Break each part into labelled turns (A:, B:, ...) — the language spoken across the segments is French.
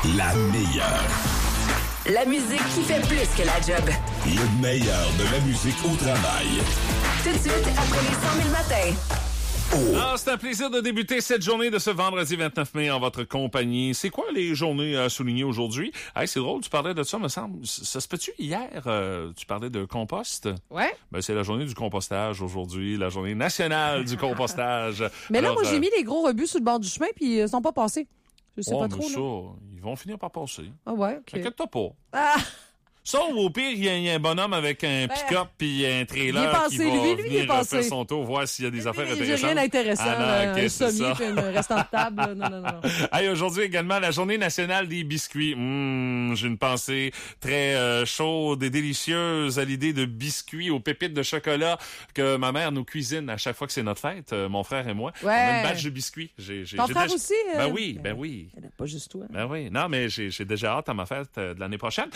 A: La meilleure.
B: La musique qui fait plus que la job.
A: Le meilleur de la musique au travail.
B: Tout de suite, après les 100 000 matins.
C: Ah, c'est un plaisir de débuter cette journée de ce vendredi 29 mai en votre compagnie. C'est quoi les journées à souligner aujourd'hui? Hey, c'est drôle, tu parlais de ça, me semble. Ça se peut-tu hier, tu parlais de compost?
D: Ouais.
C: Ben, c'est la journée du compostage aujourd'hui, la journée nationale du compostage.
D: Mais là,
C: Alors,
D: moi, j'ai mis les gros rebuts sur le bord du chemin, puis ils sont pas passés. Je sais pas trop,
C: ça,
D: là.
C: ils vont finir par passer.
D: Ah ouais, OK.
C: Inquiète-toi pas.
D: Ah!
C: Sauf au pire, il y a un bonhomme avec un pick-up puis un trailer
D: il est passé,
C: qui va
D: lui, il est
C: venir
D: passé.
C: faire son tour, voir s'il y a des affaires
D: J'ai
C: intéressantes.
D: rien d'intéressant.
C: Ah non, ok,
D: un
C: c'est
D: sommier
C: ça.
D: puis un restant de table. Là. Non.
C: Hey, aujourd'hui également, la journée nationale des biscuits. J'ai une pensée très chaude et délicieuse à l'idée de biscuits aux pépites de chocolat que ma mère nous cuisine à chaque fois que c'est notre fête, mon frère et moi.
D: Ouais.
C: On a une batch de biscuits.
D: Ton frère aussi?
C: Ben oui.
D: Pas juste toi.
C: Ben oui. Non, mais j'ai déjà hâte à ma fête de l'année prochaine.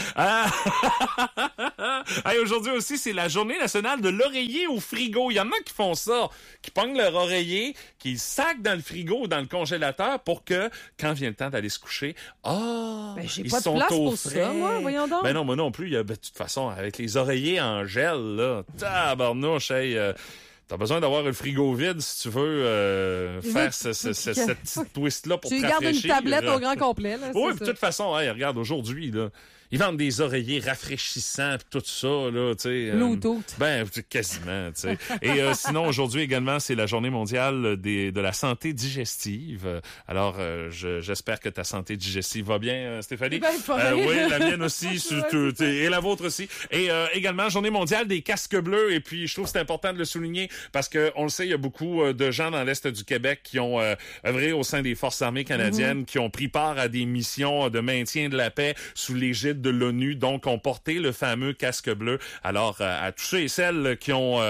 C: Hey, aujourd'hui aussi, c'est la journée nationale de l'oreiller au frigo. Il y en a qui font ça, qui pognent leur oreiller, qui le sacent dans le frigo ou dans le congélateur pour que, quand vient le temps d'aller se coucher,
D: j'ai
C: ils
D: pas de
C: sont
D: place
C: au
D: pour
C: frais.
D: ça, moi, voyons donc.
C: Ben non, moi non plus. De toute façon, avec les oreillers en gel, là, tabarnouche, hey... T'as besoin d'avoir le frigo vide si tu veux faire cette petite twist-là pour te
D: Tu gardes une
C: rafraîchir.
D: tablette au grand complet. Là,
C: Oui,
D: c'est
C: de
D: ça.
C: toute façon, hey, regarde, aujourd'hui, là, ils vendent des oreillers rafraîchissants pis tout ça, là, tu sais.
D: Bluetooth.
C: Quasiment, tu sais. Et sinon, aujourd'hui également, c'est la journée mondiale de la santé digestive. Alors, j'espère que ta santé digestive va bien, Stéphanie.
D: Ben,
C: oui, la mienne aussi, surtout, et la vôtre aussi. Et également, journée mondiale des casques bleus. Et puis, je trouve que c'est important de le souligner parce que on le sait, il y a beaucoup de gens dans l'Est du Québec qui ont œuvré au sein des Forces armées canadiennes, qui ont pris part à des missions de maintien de la paix sous l'égide de l'ONU, donc ont porté le fameux casque bleu. Alors, à tous ceux et celles qui ont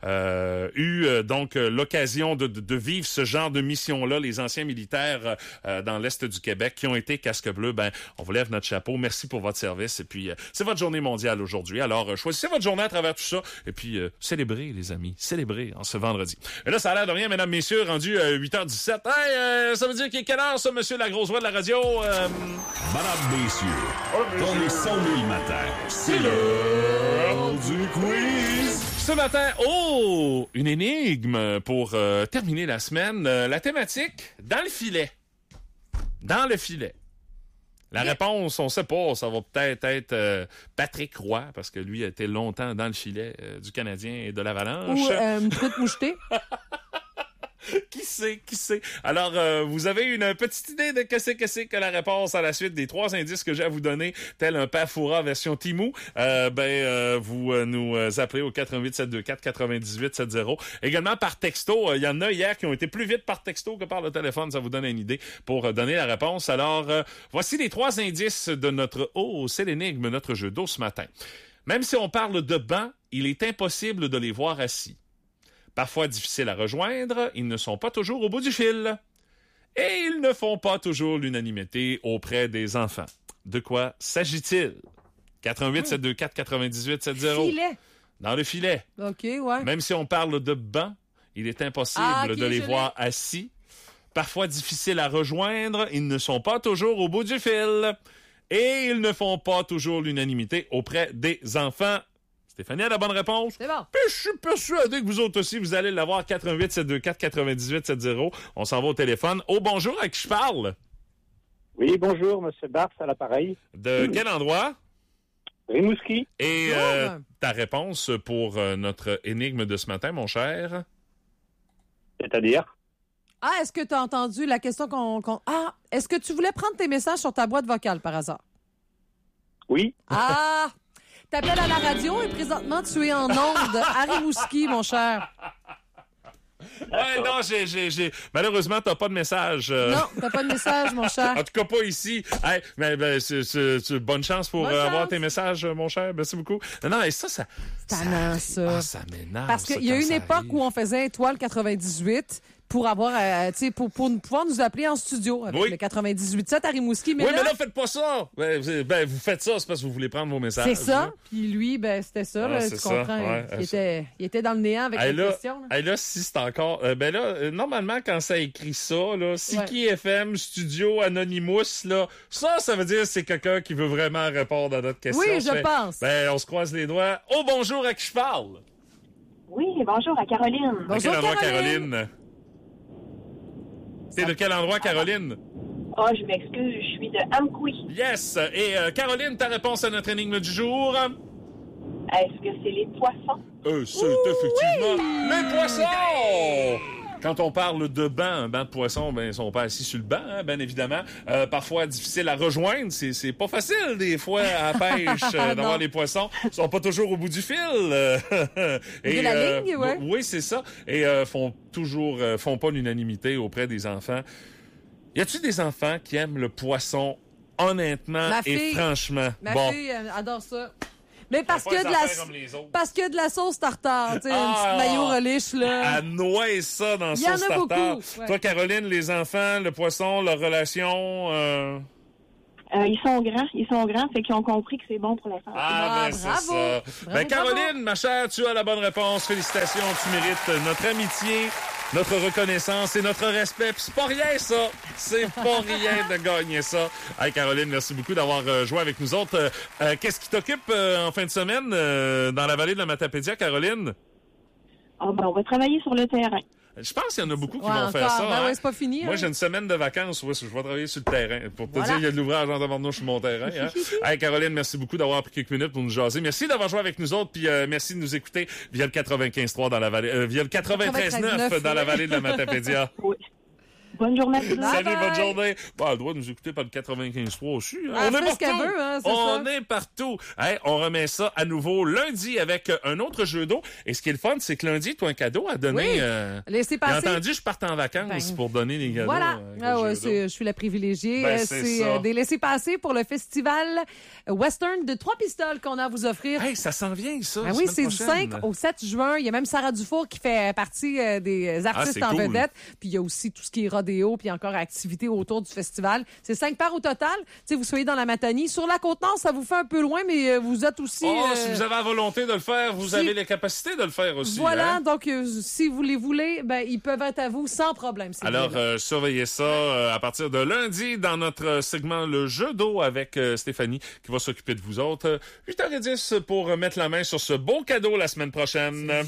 C: eu donc l'occasion de vivre ce genre de mission-là, les anciens militaires dans l'Est du Québec qui ont été casque bleu, ben, on vous lève notre chapeau. Merci pour votre service. Et puis, c'est votre journée mondiale aujourd'hui. Alors, choisissez votre journée à travers tout ça. Et puis, célébrez, les amis. Célébrez en ce vendredi. Et là, ça a l'air de rien, mesdames, messieurs, rendu 8h17. Hey, ça veut dire qu'il est quelle heure, ça, monsieur la grosse voix de la radio?
A: Madame, messieurs, dans les 100 000 matins, c'est l'heure du quiz.
C: Ce matin, une énigme pour terminer la semaine. La thématique, dans le filet. Dans le filet. La réponse, on sait pas, ça va peut-être être Patrick Roy, parce que lui a été longtemps dans le filet du Canadien et de l'Avalanche.
D: Ou une truite mouchetée.
C: Qui sait? Alors, vous avez une petite idée de qu'est-ce que la réponse à la suite des 3 indices que j'ai à vous donner, tel un Pafoura version Timou. Vous nous appelez au 88-724-9870. Également par texto, il y en a hier qui ont été plus vite par texto que par le téléphone. Ça vous donne une idée pour donner la réponse. Alors, voici les 3 indices de notre c'est l'énigme, notre jeu d'eau ce matin. Même si on parle de bancs, il est impossible de les voir assis. Parfois difficiles à rejoindre, ils ne sont pas toujours au bout du fil. Et ils ne font pas toujours l'unanimité auprès des enfants. De quoi s'agit-il? 88-724-9870.
D: Filet.
C: Dans le filet.
D: OK, ouais.
C: Même si on parle de banc, il est impossible de les
D: je
C: voir assis. Parfois difficiles à rejoindre, ils ne sont pas toujours au bout du fil. Et ils ne font pas toujours l'unanimité auprès des enfants. Stéphanie a la bonne réponse.
D: C'est bon.
C: Puis je suis persuadé que vous autres aussi, vous allez l'avoir. 88-724-9870. On s'en va au téléphone. Bonjour, à qui je parle?
E: Oui, bonjour, Monsieur Barthes, à l'appareil.
C: De quel endroit?
E: Rimouski.
C: Et ta réponse pour notre énigme de ce matin, mon cher?
E: C'est-à-dire?
D: Ah, est-ce que tu as entendu la question est-ce que tu voulais prendre tes messages sur ta boîte vocale par hasard?
E: Oui.
D: Ah! T'appelles à la radio et présentement, tu es en onde à Rimouski, mon cher.
C: Ouais, non, j'ai... Malheureusement, t'as pas de message.
D: Non, t'as pas de message, mon cher.
C: En tout cas, pas ici. Hey, bonne chance pour avoir tes messages, mon cher. Merci beaucoup. Non, et ça...
D: Tannant, ça.
C: Ça m'énerve.
D: Parce qu'il y a une époque où on faisait Étoile 98, pour avoir, pour pouvoir nous appeler en studio avec le 98.7 à Rimouski. Mais
C: mais là, faites pas ça! Vous faites ça, c'est parce que vous voulez prendre vos messages.
D: C'est ça. Puis lui, c'était ça, là, tu comprends.
C: Ouais,
D: il était dans le néant avec la question.
C: Là, si c'est encore... normalement, quand ça écrit ça, là, Siki FM, Studio, Anonymous, là, ça veut dire que c'est quelqu'un qui veut vraiment répondre à notre question.
D: Oui, je pense.
C: On se croise les doigts. Oh, bonjour, à qui je parle?
F: Oui, bonjour, à Caroline.
D: Bonjour,
C: à quel endroit, Caroline? C'est de quel endroit, Caroline?
F: Je m'excuse, je suis de Amqui.
C: Yes! Et Caroline, ta réponse à notre énigme du jour?
F: Est-ce que c'est les poissons?
C: C'est effectivement les poissons! Quand on parle de banc, un banc de poissons, ils sont pas assis sur le banc, hein, bien évidemment. Parfois difficile à rejoindre. C'est pas facile, des fois, à la pêche, d'avoir les poissons. Ils sont pas toujours au bout du fil.
D: Et la ligne, ouais.
C: Oui, c'est ça. Et font pas l'unanimité auprès des enfants. Y a-tu des enfants qui aiment le poisson, honnêtement et franchement?
D: Ma fille adore ça. Mais parce que de la sauce tartare, tu sais, une petite maillot reliche, là.
C: À noyer ça dans sauce tartare.
D: Il y en a beaucoup. Ouais.
C: Toi, Caroline, les enfants, le poisson, leur relation...
F: Ils sont grands, fait qu'ils ont compris que c'est bon pour la santé.
C: C'est ça.
D: Bravo.
C: Caroline, ma chère, tu as la bonne réponse. Félicitations, tu mérites notre amitié, notre reconnaissance et notre respect. Puis c'est pas rien, ça. C'est pas rien de gagner ça. Hey, Caroline, merci beaucoup d'avoir joué avec nous autres. Qu'est-ce qui t'occupe en fin de semaine dans la vallée de la Matapédia, Caroline?
F: On va travailler sur le terrain.
C: Je pense qu'il y en a beaucoup qui vont faire ça.
D: Ben c'est pas fini.
C: Moi, j'ai une semaine de vacances. Je vais travailler sur le terrain. Pour te dire, il y a de l'ouvrage en devant de nous sur mon terrain. Hein? Hey, Caroline, merci beaucoup d'avoir pris quelques minutes pour nous jaser. Merci d'avoir joué avec nous autres. Puis merci de nous écouter via le 95.3 dans la vallée, via le 93.9 dans la vallée de la Matapédia.
F: Oui. Bonne journée à tous.
C: Salut, bonne journée. Elle a le droit de nous écouter par le 95.3 aussi. Hein? On est partout. On est partout. Hey, on remet ça à nouveau lundi avec un autre jeu d'eau. Et ce qui est le fun, c'est que lundi, tu as un cadeau à donner.
D: Laissez passer.
C: J'ai entendu, je parte en vacances pour donner les cadeaux.
D: Voilà. Je suis la privilégiée. C'est des laissez-passer pour le festival Western de Trois-Pistoles qu'on a à vous offrir.
C: Hey, ça s'en vient, ça.
D: Oui, c'est du 5 au 7 juin. Il y a même Sarah Dufour qui fait partie des artistes en vedette. Puis il y a aussi tout ce qui est rodéo, puis encore activités autour du festival. C'est 5 parts au total. Tu sais, vous soyez dans la Matanie. Sur la Côte-Nord, ça vous fait un peu loin, mais vous êtes aussi...
C: si vous avez la volonté de le faire, vous avez les capacités de le faire aussi.
D: Voilà,
C: hein?
D: donc si vous les voulez, ils peuvent être à vous sans problème.
C: Alors, surveillez ça à partir de lundi dans notre segment Le Jeu d'eau avec Stéphanie qui va s'occuper de vous autres. 8h10 pour mettre la main sur ce beau cadeau la semaine prochaine.